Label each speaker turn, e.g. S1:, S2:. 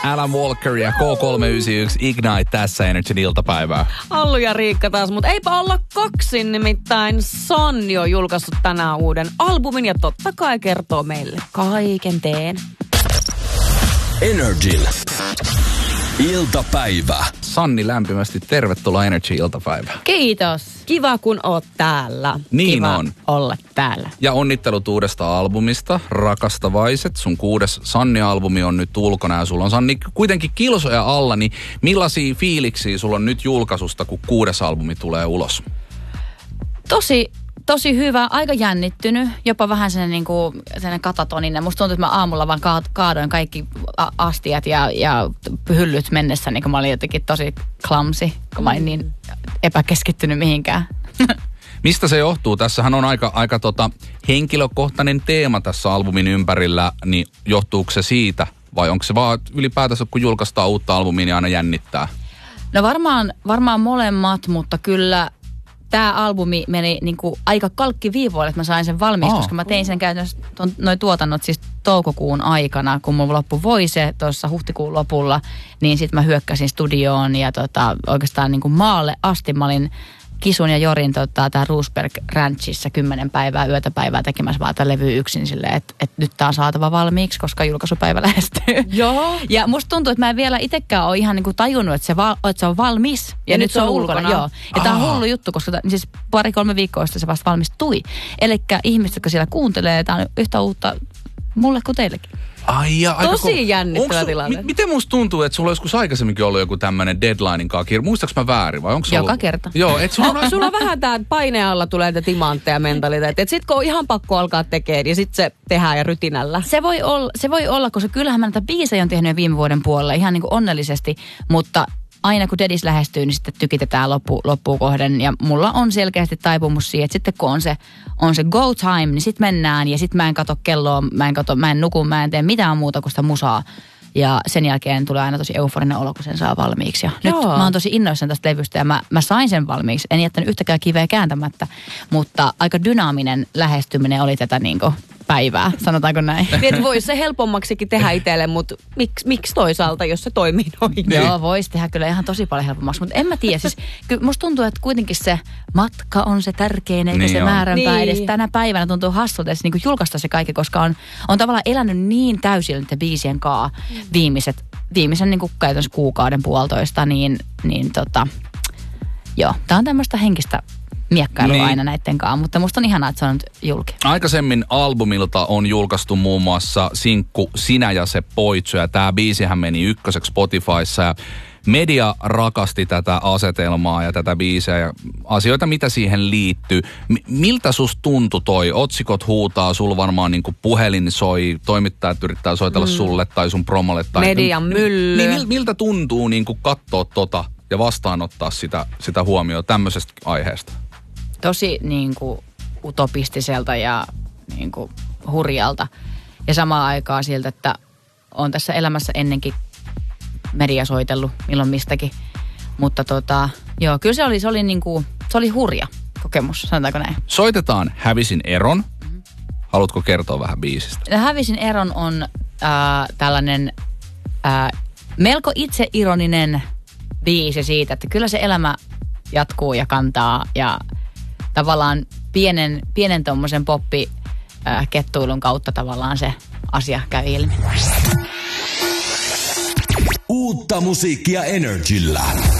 S1: Alan Walker ja K391 Ignite tässä Energyn iltapäivää.
S2: Allu ja Riikka taas, mutta eipä olla kaksin, nimittäin Sanni on julkaissut tänään uuden albumin ja totta kai kertoo meille kaiken teen.
S3: Energin iltapäivä.
S1: Sanni, lämpimästi tervetuloa Energy-iltapäivään.
S2: Kiitos. Kiva kun oot täällä.
S1: Niin
S2: Kiva
S1: on.
S2: olla täällä.
S1: Ja onnittelut uudesta albumista, Rakastavaiset. Sun 6. Sanni-albumi on nyt ulkona ja sulla on, Sanni, kuitenkin kilsoja alla, niin millaisia fiiliksiä sulla on nyt julkaisusta, kun 6. albumi tulee ulos?
S4: Tosi hyvä, aika jännittynyt, jopa vähän sellainen katatoninen. Musta tuntuu, että mä aamulla vaan kaadoin kaikki astiat ja hyllyt mennessä, niin kun mä olin jotenkin tosi clumsy, kun mä olin niin epäkeskittynyt mihinkään.
S1: Mistä se johtuu? Tässähän on aika henkilökohtainen teema tässä albumin ympärillä, niin johtuuko se siitä? Vai onko se vaan ylipäätänsä, kun julkaistaan uutta albumia, niin aina jännittää?
S4: No varmaan molemmat, mutta kyllä tämä albumi meni niinku aika kalkkiviivoille, että mä sain sen valmiiksi, koska mä tein sen käytännössä noi tuotannot siis toukokuun aikana, kun mulla loppui Voice tuossa huhtikuun lopulla, niin sitten mä hyökkäsin studioon ja oikeastaan niinku maalle asti mä olin Kisun ja Jorin tää Roosberg Ranchissa 10 päivää, yötäpäivää tekemässä vaan tämän levyä yksin silleen, että nyt tää on saatava valmiiksi, koska julkaisupäivä lähestyy.
S2: Joo.
S4: Ja musta tuntuu, että mä en vielä itsekään ole ihan niinku tajunnut, että se on valmis. Ja nyt se on ulkona. Joo. Ja tää on hullu juttu, koska siis 2-3 viikkoa sitten se vasta valmistui. Elikkä ihmiset, jotka siellä kuuntelee, tää on yhtä uutta mulle kuin teillekin.
S1: Ai ja,
S2: tosi jännittävä tilanne.
S1: Miten musta tuntuu, että sulla on joskus aikaisemminkin ollut joku tämmönen deadlinein kanssa? Muistaaks mä väärin vai onko
S4: Joka kerta.
S1: Joo, et
S2: sulla on vähän tää paineen alla tulee niitä timantteja mentaliteetti. Et sit kun on ihan pakko alkaa tekemään, ja sit se tehdään ja rytinällä.
S4: Se voi olla, koska kyllähän mä näitä biisejä on tehnyt jo viime vuoden puolella ihan niin kuin onnellisesti, mutta aina kun Dedis lähestyy, niin sitten tykitetään loppuun kohden. Ja mulla on selkeästi taipumus siihen, että sitten kun on se go time, niin sitten mennään. Ja sitten mä en katso kelloa, mä en nuku, mä en tee mitään muuta kuin sitä musaa. Ja sen jälkeen tulee aina tosi euforinen olo, kun sen saa valmiiksi. Ja nyt mä oon tosi innoissani tästä levystä ja mä sain sen valmiiksi. En jättänyt yhtäkään kiveä kääntämättä, mutta aika dynaaminen lähestyminen oli tätä niinku päivää, sanotaanko näin.
S2: Niin, voisi se helpommaksikin tehdä itselle, mutta miksi toisaalta, jos se toimii noin?
S4: Joo, voisi tehdä kyllä ihan tosi paljon helpommaksi, mutta en mä tiedä. Siis, kyllä musta tuntuu, että kuitenkin se matka on se tärkein, eikä se määränpää edes tänä päivänä tuntuu hassulta edes niin julkaista se kaikki, koska on tavallaan elänyt niin täysillä niiden biisien kaa viimeisen niin käytännössä kuukauden puolitoista, niin joo, tää on tämmöistä henkistä miekkailua aina näitten kanssa, mutta musta on ihanaa, että se on nyt julki.
S1: Aikaisemmin albumilta on julkaistu muun muassa sinkku Sinä ja se Poitsu, ja tää biisihän meni ykköseksi Spotifyssa, ja media rakasti tätä asetelmaa ja tätä biisiä ja asioita, mitä siihen liittyy. Miltä susta tuntui toi? Otsikot huutaa, sulla varmaan niinku puhelin soi, toimittajat yrittää soitella sulle tai sun promolle. Tai
S2: median mylly.
S1: Niin, miltä tuntuu niinku katsoa tota ja vastaanottaa sitä huomioon tämmöisestä aiheesta?
S4: Tosi niinku utopistiselta ja niinku hurjalta. Ja samaan aikaan siltä, että on tässä elämässä ennenkin media soitellut milloin mistäkin. Mutta joo, kyllä se oli hurja kokemus, sanotaanko näin.
S1: Soitetaan Hävisin eron. Haluatko kertoa vähän biisistä?
S4: Hävisin eron on tällainen melko itseironinen biisi siitä, että kyllä se elämä jatkuu ja kantaa ja tavallaan pienen tommosen kettuilun kautta tavallaan se asia käy ilmi.
S3: Uutta musiikkia Energillä.